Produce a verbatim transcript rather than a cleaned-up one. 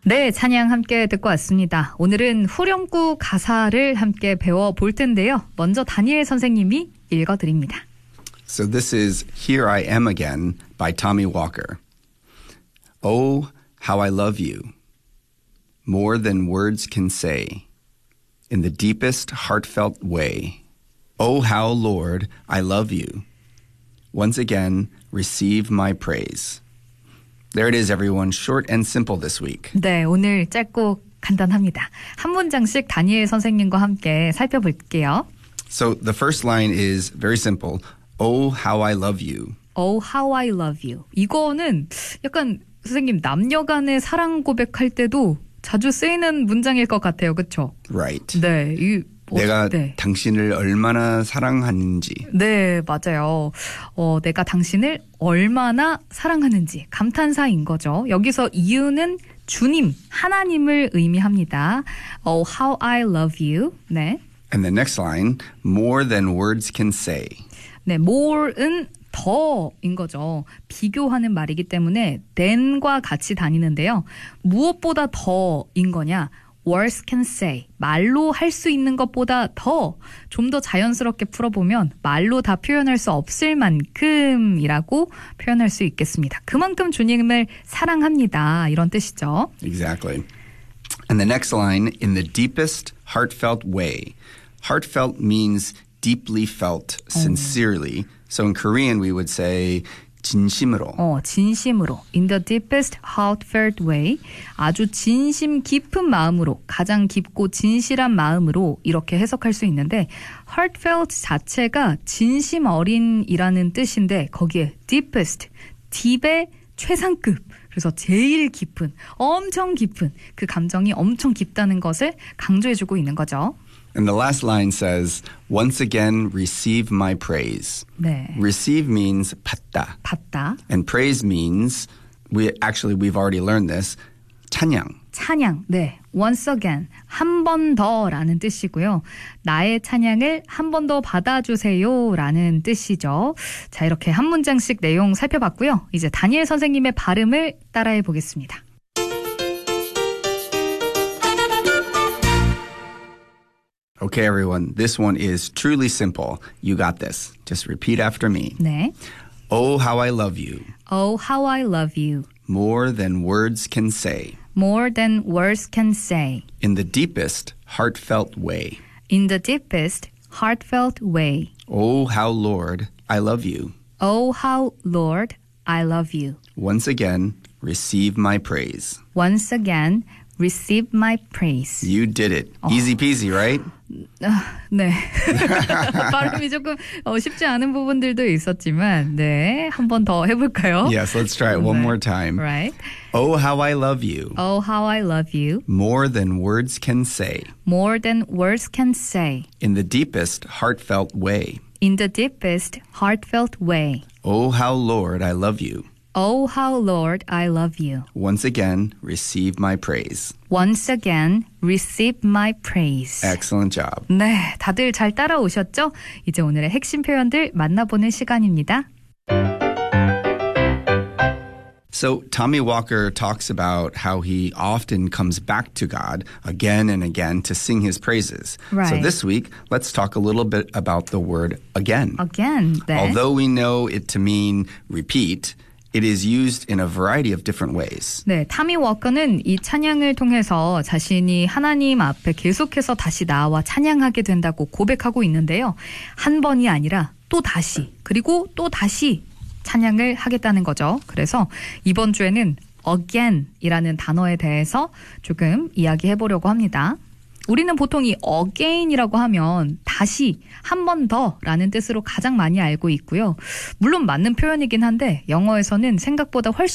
네, 찬양 함께 듣고 왔습니다. 오늘은 후렴구 가사를 함께 배워볼 텐데요. 먼저 다니엘 선생님이 읽어드립니다. So this is Here I Am Again by Tommy Walker. Oh, how I love you, more than words can say, in the deepest heartfelt way. Oh, how, Lord, I love you. Once again, receive my praise. There it is, everyone. Short and simple this week. 네, 오늘 짧고 간단합니다. 한 문장씩 다니엘 선생님과 함께 살펴볼게요. So the first line is very simple. Oh, how I love you. Oh, how I love you. 이거는 약간 선생님 남녀 간의 사랑 고백할 때도 자주 쓰이는 문장일 것 같아요. 그렇죠? Right. 네. 이, 어, 내가 네. 당신을 얼마나 사랑하는지. 네, 맞아요. 어, 내가 당신을 얼마나 사랑하는지 감탄사인 거죠. 여기서 이유는 주님, 하나님을 의미합니다. Oh, how I love you. 네. And the next line, more than words can say. 네, more은 더인 거죠. 비교하는 말이기 때문에 than과 같이 다니는데요. 무엇보다 더인 거냐? words can say. 말로 할 수 있는 것보다 더, 좀 더 자연스럽게 풀어보면 말로 다 표현할 수 없을 만큼이라고 표현할 수 있겠습니다. 그만큼 주님을 사랑합니다. 이런 뜻이죠. Exactly. And the next line, in the deepest heartfelt way. Heartfelt means deeply felt, sincerely. So in Korean we would say 진심으로. 어, 진심으로. In the deepest heartfelt way. 아주 진심 깊은 마음으로, 가장 깊고 진실한 마음으로 이렇게 해석할 수 있는데 heartfelt 자체가 진심 어린이라는 뜻인데 거기에 deepest, deep의 최상급. 그래서 제일 깊은, 엄청 깊은 그 감정이 엄청 깊다는 것을 강조해주고 있는 거죠. And the last line says, once again, receive my praise. 네. Receive means 받다. 받다. And praise means, we actually, we've already learned this, 찬양. 찬양. 네. once again. 한 번 더라는 뜻이고요. 나의 찬양을 한 번 더 받아주세요 라는 뜻이죠. 자, 이렇게 한 문장씩 내용 살펴봤고요. 이제 다니엘 선생님의 발음을 따라해 보겠습니다. Okay, everyone, this one is truly simple. You got this. Just repeat after me. 네. Oh, how I love you. Oh, how I love you. More than words can say. More than words can say. In the deepest, heartfelt way. In the deepest, heartfelt way. Oh, how, Lord, I love you. Oh, how, Lord, I love you. Once again, receive my praise. Once again, receive my praise. You did it. Easy peasy, right? 네. 발음이 조금 어, 쉽지 않은 부분들도 있었지만, 네. 한 번 더 해볼까요? Yes, let's try it one 네. more time. Right. Oh, how I love you. Oh, how I love you. More than words can say. More than words can say. In the deepest, heartfelt way. In the deepest, heartfelt way. Oh, how, Lord, I love you. Oh, how, Lord, I love you. Once again, receive my praise. Once again, receive my praise. Excellent job. 네, 다들 잘 따라오셨죠? 이제 오늘의 핵심 표현들 만나보는 시간입니다. So Tommy Walker talks about how he often comes back to God again and again to sing his praises. Right. So this week, let's talk a little bit about the word again. Again, 네. Although we know it to mean repeat, it is used in a variety of different ways. 네, 타미 워커는 이 찬양을 통해서 자신이 하나님 앞에 계속해서 다시 나와 찬양하게 된다고 고백하고 있는데요. 한 번이 아니라 또 다시, 그리고 또 다시 찬양을 하겠다는 거죠. 그래서 이번 주에는 again이라는 단어에 대해서 조금 이야기해 보려고 합니다. 우리는 보통 이 again이라고 하면 다시, 한 번 더라는 뜻으로 가장 많이 알고 있고요. 물론 맞는 표현이긴 한데 영어에서는 생각보다 훨씬